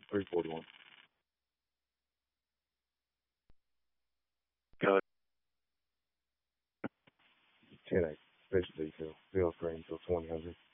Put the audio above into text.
341. 10-8. Special detail. Field screen till 2000.